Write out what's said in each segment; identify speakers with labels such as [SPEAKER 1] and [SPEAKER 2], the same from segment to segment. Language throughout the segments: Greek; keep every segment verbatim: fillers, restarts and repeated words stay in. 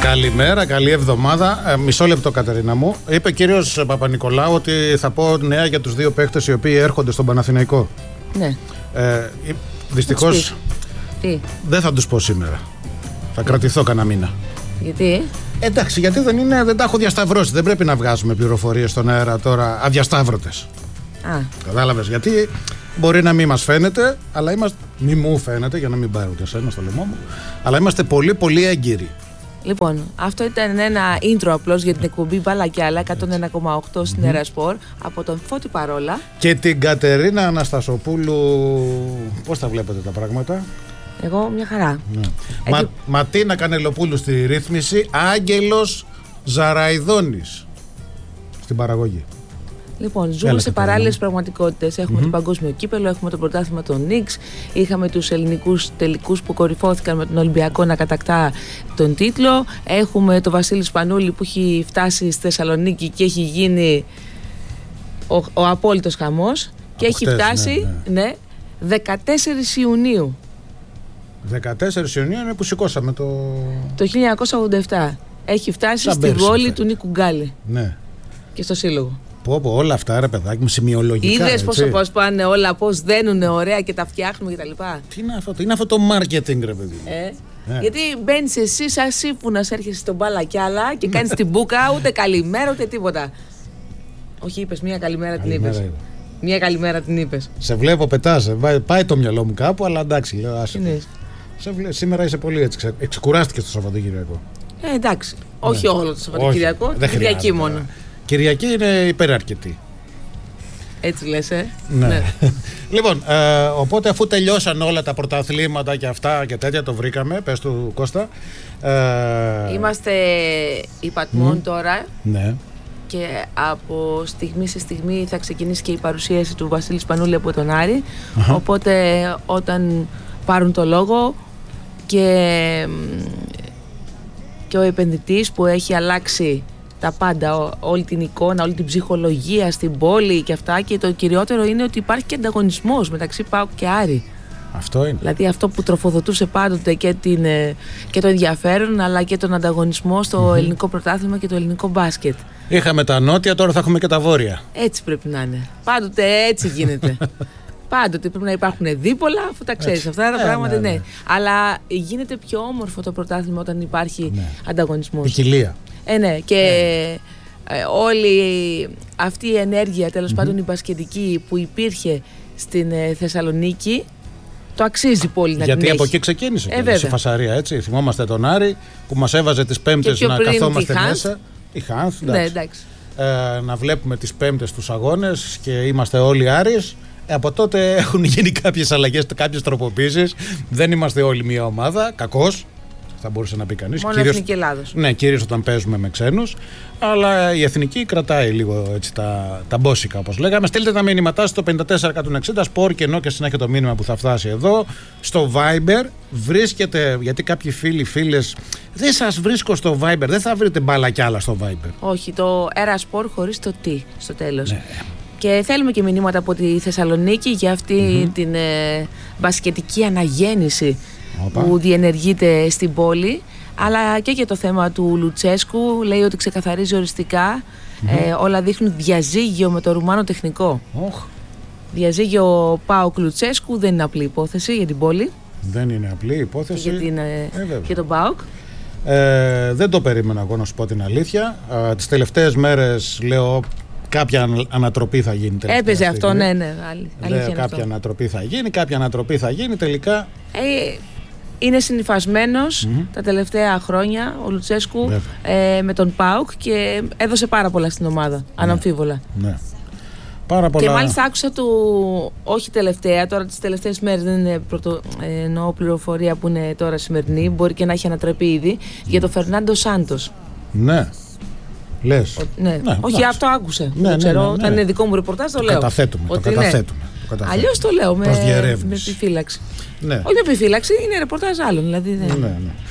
[SPEAKER 1] Καλημέρα, καλή εβδομάδα. Ε, μισό λεπτό, Κατερίνα μου. Είπε ο κύριος Παπα-Νικολάου ότι θα πω νέα για τους δύο παίχτες οι οποίοι έρχονται στον Παναθηναϊκό.
[SPEAKER 2] Ναι.
[SPEAKER 1] Ε, δυστυχώς
[SPEAKER 2] Τι?
[SPEAKER 1] δεν θα τους πω σήμερα. Θα κρατηθώ κανένα μήνα.
[SPEAKER 2] Γιατί?
[SPEAKER 1] Εντάξει, γιατί δεν, είναι, δεν τα έχω διασταυρώσει. Δεν πρέπει να βγάζουμε πληροφορίες στον αέρα τώρα αδιασταύρωτες.
[SPEAKER 2] Α.
[SPEAKER 1] Κατάλαβες? Γιατί μπορεί να μην μας φαίνεται, αλλά είμαστε. Μη μου φαίνεται, για να μην πάρω και εσένα στο λαιμό μου. Αλλά είμαστε πολύ, πολύ έγκυροι.
[SPEAKER 2] Λοιπόν, αυτό ήταν ένα intro απλώς για την εκπομπή Μπάλα κι άλλα εκατόν ένα κόμμα οκτώ στην mm-hmm. Ερασπορ από τον Φώτη Παρόλα
[SPEAKER 1] και την Κατερίνα Αναστασοπούλου. Πώς τα βλέπετε τα πράγματα?
[SPEAKER 2] Εγώ μια χαρά.
[SPEAKER 1] Ναι.
[SPEAKER 2] Έτσι...
[SPEAKER 1] Μα, Ματίνα Κανελοπούλου στη ρύθμιση, Άγγελος Ζαραϊδόνης στην παραγωγή.
[SPEAKER 2] Λοιπόν, ζούμε Έλα, σε παράλληλες πραγματικότητες. Έχουμε mm-hmm. το παγκόσμιο κύπελο, έχουμε το πρωτάθλημα των Knicks, είχαμε τους ελληνικούς τελικούς που κορυφώθηκαν με τον Ολυμπιακό να κατακτά τον τίτλο. Έχουμε τον Βασίλη Σπανούλη που έχει φτάσει στη Θεσσαλονίκη και έχει γίνει ο, ο απόλυτος χαμός. Από και έχει χτες, φτάσει ναι, ναι. Ναι, δεκατέσσερις Ιουνίου.
[SPEAKER 1] δεκατέσσερις Ιουνίου είναι που σηκώσαμε το. Το
[SPEAKER 2] χίλια εννιακόσια ογδόντα επτά. Έχει φτάσει στη βόλη του Νίκου Γκάλη.
[SPEAKER 1] Ναι.
[SPEAKER 2] Και στο σύλλογο.
[SPEAKER 1] Πω, πω, όλα αυτά ρε παιδάκι μου, σημειολογικά.
[SPEAKER 2] Είδες πώς πάνε όλα, πώς δένουνε ωραία και τα φτιάχνουμε κτλ.
[SPEAKER 1] Τι είναι αυτό, τι είναι αυτό το marketing, ρε παιδί.
[SPEAKER 2] Ε, ε. Γιατί μπαίνεις εσύ σαν σύμφωνας, έρχεσαι στον Μπάλα κι άλλα και κάνεις την μπούκα, ούτε καλημέρα ούτε τίποτα. Όχι, είπες μία καλημέρα, καλημέρα την είπες. Είπα. Μία καλημέρα την είπες.
[SPEAKER 1] Σε βλέπω, πετάς, πάει το μυαλό μου κάπου, αλλά εντάξει, λέω άσε. Σήμερα είσαι πολύ έτσι, εξεκουράστηκες το Σαββατοκυριακό.
[SPEAKER 2] Ε, εντάξει, όχι ναι. όλο το Σαββατοκυριακό, την Κυριακή μόνο.
[SPEAKER 1] Κυριακή είναι υπεραρκετή.
[SPEAKER 2] Έτσι λες, ε.
[SPEAKER 1] Ναι. ναι. Λοιπόν, ε, οπότε αφού τελειώσαν όλα τα πρωταθλήματα και αυτά και τέτοια, το βρήκαμε, πες του Κώστα.
[SPEAKER 2] Ε, Είμαστε υπατμόν mm. τώρα.
[SPEAKER 1] Ναι.
[SPEAKER 2] Και από στιγμή σε στιγμή θα ξεκινήσει και η παρουσίαση του Βασίλη Σπανούλη από τον Άρη. Uh-huh. Οπότε όταν πάρουν το λόγο και, και ο επενδυτής που έχει αλλάξει τα πάντα, όλη την εικόνα, όλη την ψυχολογία στην πόλη και αυτά, και το κυριότερο είναι ότι υπάρχει και ανταγωνισμός μεταξύ ΠΑΟΚ και Άρη.
[SPEAKER 1] Αυτό είναι.
[SPEAKER 2] Δηλαδή αυτό που τροφοδοτούσε πάντοτε και, την, και το ενδιαφέρον αλλά και τον ανταγωνισμό στο mm-hmm. ελληνικό πρωτάθλημα και το ελληνικό μπάσκετ.
[SPEAKER 1] Είχαμε τα νότια, τώρα θα έχουμε και τα βόρεια.
[SPEAKER 2] Έτσι πρέπει να είναι. Πάντοτε έτσι γίνεται. Πάντοτε πρέπει να υπάρχουν δίπολα, αφού τα ξέρεις αυτά τα ε, πράγματα. Ναι, ναι. ναι. Αλλά γίνεται πιο όμορφο το πρωτάθλημα όταν υπάρχει ναι. ανταγωνισμός.
[SPEAKER 1] Ποικιλία.
[SPEAKER 2] Ε, ναι, και ε. Ε, όλη αυτή η ενέργεια, τέλος mm-hmm. πάντων η μπασκετική που υπήρχε στην ε, Θεσσαλονίκη, το αξίζει πολύ να
[SPEAKER 1] Γιατί
[SPEAKER 2] την
[SPEAKER 1] από
[SPEAKER 2] έχει.
[SPEAKER 1] εκεί ξεκίνησε
[SPEAKER 2] ε,
[SPEAKER 1] και η φασαρία, έτσι. Θυμόμαστε τον Άρη που μας έβαζε τις Πέμπτες να καθόμαστε μέσα. Η Χάνθ, εντάξει.
[SPEAKER 2] Ναι, εντάξει.
[SPEAKER 1] Ε, να βλέπουμε τις Πέμπτες τους αγώνες και είμαστε όλοι Άρης. Ε, από τότε έχουν γίνει κάποιες αλλαγές, κάποιες τροποποίησεις. Δεν είμαστε όλοι μία ομάδα, κακώς. Θα μπορούσε να πει κανείς.
[SPEAKER 2] Μόνο κυρίως, Εθνική Ελλάδος.
[SPEAKER 1] Ναι, κυρίως όταν παίζουμε με ξένους. Αλλά η Εθνική κρατάει λίγο έτσι, τα, τα μπόσικα, όπως λέγαμε. Στείλτε τα μήνυματά στο πέντε τέσσερα εκατόν εξήντα, σπορ και ενώ και συνέχεια το μήνυμα που θα φτάσει εδώ. Στο Viber βρίσκεται, γιατί κάποιοι φίλοι, φίλες, δεν σας βρίσκω στο Viber, δεν θα βρείτε μπάλα κι άλλα στο Viber.
[SPEAKER 2] Όχι, το Ερασπορ χωρίς το τι στο τέλος.
[SPEAKER 1] Ναι.
[SPEAKER 2] Και θέλουμε και μηνύματα από τη Θεσσαλονίκη για αυτή mm-hmm. την ε, μπασκετική αναγέννηση Οπα. που διενεργείται στην πόλη, αλλά και για το θέμα του Λουτσέσκου. Λέει ότι ξεκαθαρίζει οριστικά, mm-hmm. ε, όλα δείχνουν διαζύγιο με το Ρουμάνο τεχνικό.
[SPEAKER 1] Oh.
[SPEAKER 2] Διαζύγιο ΠΑΟΚ Λουτσέσκου δεν είναι απλή υπόθεση για την πόλη.
[SPEAKER 1] Δεν είναι απλή υπόθεση.
[SPEAKER 2] Και για, την, ε, ε, για τον ΠΑΟΚ. Ε,
[SPEAKER 1] δεν το περίμενα εγώ, να σου πω την αλήθεια. Ε, τις τελευταίες μέρες λέω κάποια ανατροπή θα γίνει.
[SPEAKER 2] Έπαιζε αυτό, ναι, ναι.
[SPEAKER 1] Λέω κάποια αυτό. ανατροπή θα γίνει, κάποια ανατροπή θα γίνει τελικά.
[SPEAKER 2] Ε, είναι συνυφασμένος mm-hmm. τα τελευταία χρόνια ο Λουτσέσκου ε, με τον ΠΑΟΚ και έδωσε πάρα πολλά στην ομάδα, ναι. αναμφίβολα.
[SPEAKER 1] Ναι. Πάρα πολλά...
[SPEAKER 2] Και μάλιστα άκουσα του, όχι τελευταία, τώρα τις τελευταίες μέρες δεν είναι πρωτο, ε, εννοώ πληροφορία που είναι τώρα σημερινή, μπορεί και να έχει ανατραπεί ήδη, mm. για τον Φερνάντο Σάντος.
[SPEAKER 1] Ναι. Λες.
[SPEAKER 2] Ο, ναι. Ναι, όχι, ναι. αυτό άκουσε.
[SPEAKER 1] Ναι,
[SPEAKER 2] δεν ξέρω,
[SPEAKER 1] ναι, ναι, ναι.
[SPEAKER 2] όταν είναι δικό μου ρεπορτάζ το, το λέω.
[SPEAKER 1] Καταθέτουμε, το καταθέτουμε. Ναι.
[SPEAKER 2] Αλλιώς το λέω με, με επιφύλαξη.
[SPEAKER 1] Ναι.
[SPEAKER 2] Όχι με επιφύλαξη, είναι ρεπορτάζ άλλων. Δηλαδή,
[SPEAKER 1] ναι. Ναι, ναι.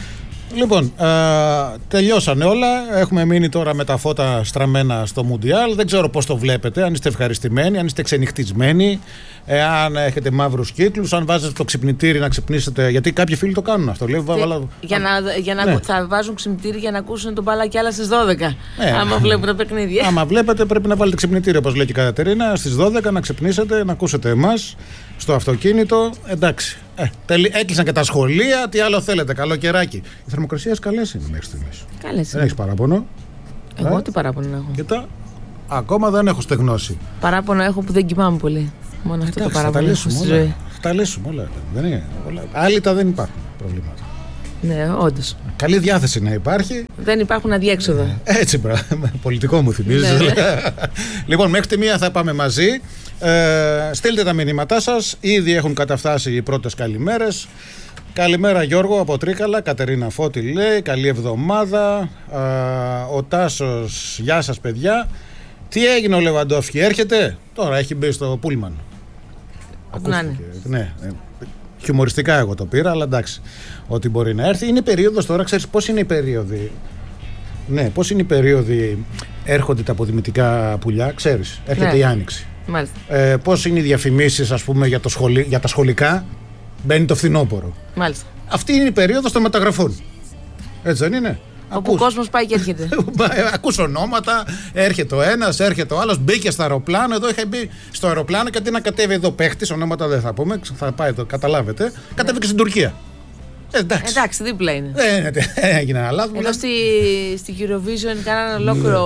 [SPEAKER 1] Λοιπόν, α, τελειώσανε όλα. Έχουμε μείνει τώρα με τα φώτα στραμμένα στο Μουντιάλ. Δεν ξέρω πώς το βλέπετε, αν είστε ευχαριστημένοι, αν είστε ξενυχτισμένοι, αν έχετε μαύρους κύκλους, αν βάζετε το ξυπνητήρι να ξυπνήσετε. Γιατί κάποιοι φίλοι το κάνουν αυτό. Λέει, βάλα...
[SPEAKER 2] Για να, για να ναι. Θα βάζουν ξυπνητήρι για να ακούσουν τον μπάλα κι άλλα στις δώδεκα. Ναι. Άμα βλέπουν τα παιχνίδια.
[SPEAKER 1] Άμα βλέπετε, πρέπει να βάλετε ξυπνητήρι, όπως λέει και η Κατερίνα, στις δώδεκα να ξυπνήσετε, να ακούσετε εμάς στο αυτοκίνητο. Εντάξει. Ε, τελει... Έκλεισαν και τα σχολεία. Τι άλλο θέλετε, καλό καιράκι. Οι θερμοκρασίες καλές είναι μέχρι στιγμής.
[SPEAKER 2] Καλές.
[SPEAKER 1] Δεν έχεις παράπονο?
[SPEAKER 2] Εγώ
[SPEAKER 1] ε?
[SPEAKER 2] τι παράπονο έχω?
[SPEAKER 1] Κοίτα, ακόμα δεν έχω στεγνώσει.
[SPEAKER 2] Παράπονο έχω που δεν κοιμάμαι πολύ. Μόνο αυτό το παράπονο έχω στη ζωή.
[SPEAKER 1] Θα τα λύσουμε όλα. Δεν είναι, όλα. Άλυτα δεν υπάρχουν προβλήματα.
[SPEAKER 2] Ναι, όντως.
[SPEAKER 1] Καλή διάθεση να υπάρχει.
[SPEAKER 2] Δεν υπάρχουν αδιέξοδα.
[SPEAKER 1] Ε, έτσι, μπράβο. Πολιτικό μου θυμίζει. Ναι. Λοιπόν, μέχρι τη μία θα πάμε μαζί. Ε, στείλτε τα μηνύματά σας. Ήδη έχουν καταφτάσει οι πρώτες καλημέρες. Καλημέρα Γιώργο από Τρίκαλα. Κατερίνα Φώτη λέει. Καλή εβδομάδα. Ε, ο Τάσος, γεια σας παιδιά. Τι έγινε ο Λεβαντόφσκι, έρχεται? Τώρα έχει μπει στο πούλμαν.
[SPEAKER 2] Ακούστηκε.
[SPEAKER 1] Ναι, χιουμοριστικά εγώ το πήρα, αλλά εντάξει, ότι μπορεί να έρθει. Είναι περίοδος τώρα, ξέρεις πώς είναι η περίοδη. Ναι, πώς είναι η περίοδη, έρχονται τα αποδημητικά πουλιά, ξέρεις, έρχεται ναι. η Άνοιξη.
[SPEAKER 2] Μάλιστα.
[SPEAKER 1] Ε, πώς είναι οι διαφημίσεις, ας πούμε, για, το σχολή, για τα σχολικά, μπαίνει το φθινόπωρο.
[SPEAKER 2] Μάλιστα.
[SPEAKER 1] Αυτή είναι η περίοδος των μεταγραφών. Έτσι δεν είναι?
[SPEAKER 2] Όπου ο κόσμος πάει και έρχεται.
[SPEAKER 1] Ακούς ονόματα, έρχεται ο ένας, έρχεται ο άλλος, μπήκε στο αεροπλάνο. Εδώ είχα μπει στο αεροπλάνο και αντί να κατέβει εδώ παίχτης, ονόματα δεν θα πούμε, θα πάει εδώ, καταλάβετε, ναι. κατέβηκε στην Τουρκία. Ε, εντάξει.
[SPEAKER 2] εντάξει, δίπλα είναι.
[SPEAKER 1] Δεν έγινε ένα λάθος.
[SPEAKER 2] Εδώ στη, στη Eurovision κάνανε ολόκληρο.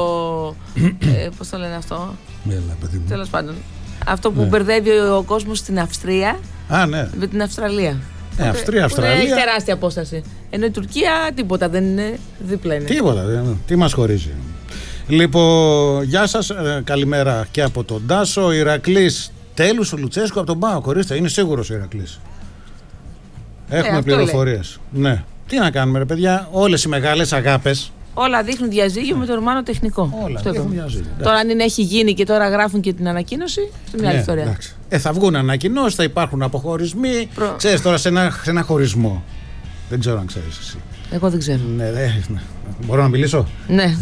[SPEAKER 2] ε, πώς το λένε αυτό? Τέλος πάντων. Αυτό που ναι. μπερδεύει ο κόσμος στην Αυστρία
[SPEAKER 1] Α, ναι.
[SPEAKER 2] με την Αυστραλία.
[SPEAKER 1] Ε, Αυστρία, Αυστραλία.
[SPEAKER 2] Έχει τεράστια απόσταση. Ενώ η Τουρκία τίποτα δεν είναι, δίπλα είναι.
[SPEAKER 1] Τίποτα, δεν, τι μας χωρίζει. Λοιπόν, γεια σας, ε, καλημέρα και από τον Τάσο. Ηρακλής, τέλους ο Λουτσέσκου από τον ΠΑΟΚ, ορίστε, είναι σίγουρος ο Ηρακλής. Έχουμε ε, πληροφορίες. Ναι. Τι να κάνουμε ρε παιδιά, όλες οι μεγάλες αγάπες.
[SPEAKER 2] Όλα δείχνουν διαζύγιο με το Ρουμάνο τεχνικό.
[SPEAKER 1] Όλα δείχνουν διαζύγιο.
[SPEAKER 2] Τώρα, αν είναι, έχει γίνει και τώρα γράφουν και την ανακοίνωση, είναι μια άλλη ιστορία.
[SPEAKER 1] Εντάξει. Ε, θα βγουν ανακοινώσεις, θα υπάρχουν αποχωρισμοί. Προ... Ξέρεις τώρα σε ένα, σε ένα χωρισμό. Δεν ξέρω αν ξέρεις εσύ.
[SPEAKER 2] Εγώ δεν ξέρω.
[SPEAKER 1] Ναι, ναι, ναι. Μπορώ να μιλήσω?
[SPEAKER 2] Ναι.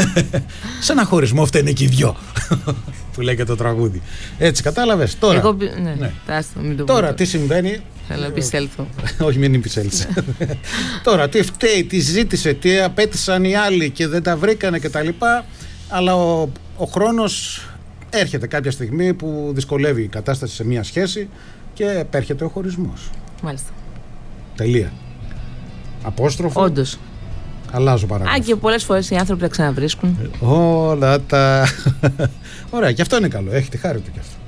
[SPEAKER 1] Σε ένα χωρισμό φταίνε και οι δυο. Που λέει και το τραγούδι. Έτσι, κατάλαβες. Τώρα,
[SPEAKER 2] Εγώ, ναι, ναι. Τάστο, μην το
[SPEAKER 1] τώρα τι συμβαίνει.
[SPEAKER 2] Θέλω να επισέλθω.
[SPEAKER 1] Όχι, μην επισέλθεις. Τώρα, τι φταίει, τι ζήτησε, τι απέτησαν οι άλλοι και δεν τα βρήκανε κτλ. Αλλά ο, ο χρόνος έρχεται κάποια στιγμή που δυσκολεύει η κατάσταση σε μια σχέση και επέρχεται ο χωρισμός.
[SPEAKER 2] Μάλιστα.
[SPEAKER 1] Τελεία. Απόστροφο.
[SPEAKER 2] Όντως.
[SPEAKER 1] Αλλάζω παράδειγμα.
[SPEAKER 2] Α, και πολλές φορές οι άνθρωποι τα ξαναβρίσκουν.
[SPEAKER 1] Όλα τα. Ωραία, και αυτό είναι καλό. Έχει τη χάρη του κι αυτό.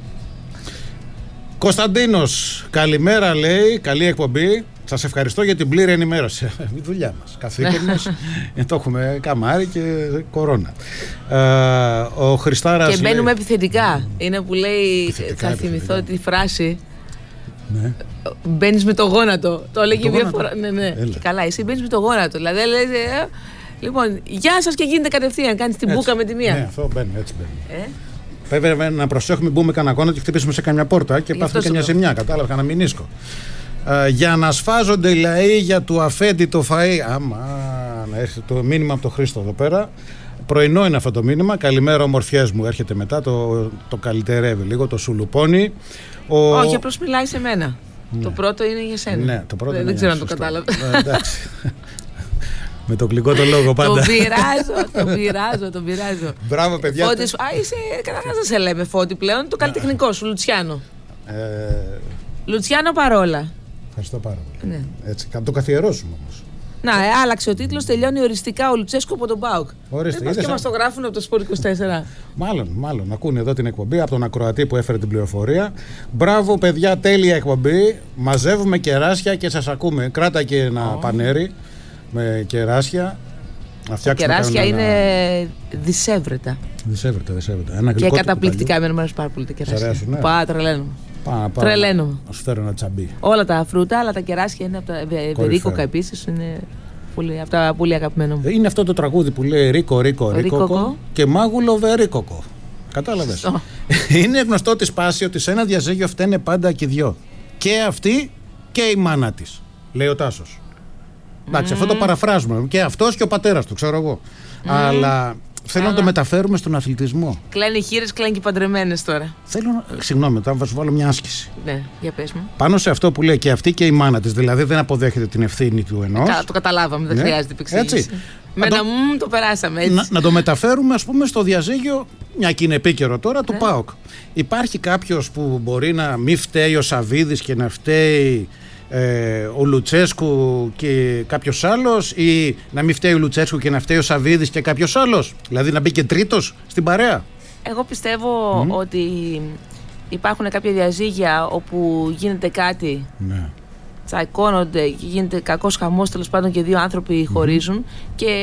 [SPEAKER 1] Κωνσταντίνος, καλημέρα λέει. Καλή εκπομπή. Σας ευχαριστώ για την πλήρη ενημέρωση. Η δουλειά μας. Καθήκον μας. Το έχουμε καμάρι και κορώνα. Ε, ο Χριστάρας.
[SPEAKER 2] Και μπαίνουμε
[SPEAKER 1] λέει...
[SPEAKER 2] επιθετικά. Είναι που λέει.
[SPEAKER 1] Επιθετικά,
[SPEAKER 2] θα θυμηθώ
[SPEAKER 1] επιθετικά.
[SPEAKER 2] τη φράση.
[SPEAKER 1] Ναι.
[SPEAKER 2] Μπαίνεις με το γόνατο. Το έλεγε μια φορά. Ναι, ναι.
[SPEAKER 1] Έλα.
[SPEAKER 2] Καλά, εσύ μπαίνεις με το γόνατο. Δηλαδή, λες, ε, λοιπόν, γεια σας και γίνεται κατευθείαν. Κάνεις την μπούκα με τη μία.
[SPEAKER 1] Ναι, αυτό μπαίνουμε, έτσι μπαίνουμε.
[SPEAKER 2] Ε?
[SPEAKER 1] Βέβαια να προσέχουμε, μπούμε κανένα κόνα και χτυπήσουμε σε καμιά πόρτα και πάθουμε και μια ζημιά. Κατάλαβα, κανένα μηνίσκο. Ε, για να σφάζονται οι λαοί για του αφέντη το φαΐ. Άμα να έρθει το μήνυμα από τον Χρήστο εδώ πέρα. Πρωινό είναι αυτό το μήνυμα. Καλημέρα, ομορφιές μου. Έρχεται μετά, το, το καλυτερεύει λίγο, το σουλουπώνει. Ο...
[SPEAKER 2] Όχι, απλώς μιλάει σε μένα. Ναι. Το πρώτο είναι για σένα.
[SPEAKER 1] Ναι, το πρώτο
[SPEAKER 2] δεν
[SPEAKER 1] είναι
[SPEAKER 2] δεν ξέρω
[SPEAKER 1] για
[SPEAKER 2] αν το κατάλαβα.
[SPEAKER 1] Ε, εντάξει. Με το γλυκό το λόγο πάντα.
[SPEAKER 2] Τον πειράζω, τον πειράζω, τον πειράζω.
[SPEAKER 1] Μπράβο, παιδιά.
[SPEAKER 2] Φώτης, α, είσαι, καταρχάς δεν σε λέμε Φώτη πλέον, το καλλιτεχνικό σου, Λουτσιάνο.
[SPEAKER 1] Ε...
[SPEAKER 2] Λουτσιάνο παρόλα.
[SPEAKER 1] Ευχαριστώ πάρα πολύ.
[SPEAKER 2] Ναι.
[SPEAKER 1] Έτσι, θα το καθιερώσουμε όμως.
[SPEAKER 2] Να, ε, άλλαξε ο τίτλος, τελειώνει οριστικά ο Λουτσέσκου από τον ΠΑΟΚ.
[SPEAKER 1] Ορίστε,
[SPEAKER 2] δεν πας και μας το γράφουν από το Σπορ είκοσι τέσσερα.
[SPEAKER 1] Μάλλον, μάλλον. Ακούνε εδώ την εκπομπή από τον ακροατή που έφερε την πληροφορία. Μπράβο, παιδιά, τέλεια εκπομπή. Μαζεύουμε κεράσια και σας ακούμε. Κράτα και ένα oh. πανέρι με κεράσια.
[SPEAKER 2] Τα κεράσια είναι ένα... δισεύρετα.
[SPEAKER 1] Δισεύρετα, δισεύρετα. Ένα
[SPEAKER 2] και καταπληκτικά, εμένα μου αρέσει πάρα πολύ τα κεράσια.
[SPEAKER 1] Αρέσουν, ναι.
[SPEAKER 2] Πά, τρελαίνομαι.
[SPEAKER 1] Πά, πά,
[SPEAKER 2] τρελαίνομαι.
[SPEAKER 1] Να σου φέρω ένα τσαμπί.
[SPEAKER 2] Όλα τα φρούτα, αλλά τα κεράσια είναι από τα βερίκοκα επίσης. Είναι πολύ, από τα πολύ αγαπημένα μου.
[SPEAKER 1] Είναι αυτό το τραγούδι που λέει Ρίκο, Ρίκο, Ρίκοκο και Μάγουλο Βερίκοκο. Κατάλαβες. Είναι γνωστό τη πάση ότι σε ένα διαζύγιο φταίνε πάντα και οι δυο. Και αυτή και η μάνα της. Λέει ο Τάσος. Εντάξει, mm. αυτό το παραφράζουμε. Και αυτός και ο πατέρας του, ξέρω εγώ. Mm. Αλλά θέλω Άρα. να το μεταφέρουμε στον αθλητισμό.
[SPEAKER 2] Κλαίνε οι χείρες, κλαίνε και οι παντρεμένες τώρα.
[SPEAKER 1] Θέλω, συγγνώμη, θα σου βάλω μια άσκηση.
[SPEAKER 2] Ναι, για πες μου.
[SPEAKER 1] Πάνω σε αυτό που λέει και αυτή και η μάνα της, δηλαδή δεν αποδέχεται την ευθύνη του ενός.
[SPEAKER 2] Κα, το καταλάβαμε, δεν ναι. χρειάζεται επεξήγηση. Με ένα μου το περάσαμε έτσι.
[SPEAKER 1] Να, να το μεταφέρουμε, ας πούμε, στο διαζύγιο, μια και είναι επίκαιρο τώρα, του ναι. ΠΑΟΚ. Υπάρχει κάποιος που μπορεί να μην φταίει ο Σαββίδης και να φταίει ε, ο Λουτσέσκου και κάποιος άλλος, ή να μην φταίει ο Λουτσέσκου και να φταίει ο Σαββίδης και κάποιος άλλος? Δηλαδή να μπει και τρίτος στην παρέα.
[SPEAKER 2] Εγώ πιστεύω mm. ότι υπάρχουν κάποια διαζύγια όπου γίνεται κάτι. Ναι. Τσαϊκώνονται και γίνεται κακός χαμός, τέλος πάντων, και δύο άνθρωποι χωρίζουν. Mm-hmm. Και